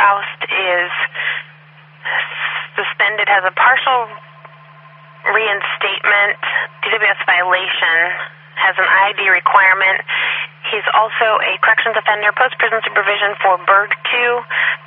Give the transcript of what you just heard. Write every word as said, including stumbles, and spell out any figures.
oust is suspended, has a partial reinstatement, D W S violation, has an I D requirement. He's also a corrections offender, post-prison supervision for Berg two,